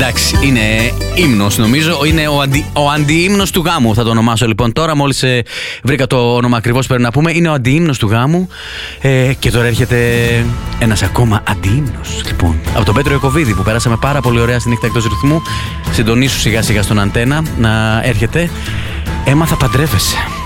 Εντάξει, είναι ύμνος νομίζω. Είναι ο αντιύμνος του γάμου, θα το ονομάσω λοιπόν τώρα. Μόλις βρήκα το όνομα ακριβώς πρέπει να πούμε. Είναι ο αντιύμνος του γάμου. Και τώρα έρχεται ένας ακόμα αντιύμνος. Λοιπόν, από τον Πέτρο Ιακωβίδη που περάσαμε πάρα πολύ ωραία στη νύχτα εκτός ρυθμού. Συντονίσου σιγά σιγά στον Αντένα να έρχεται. Έμαθα παντρεύεσαι.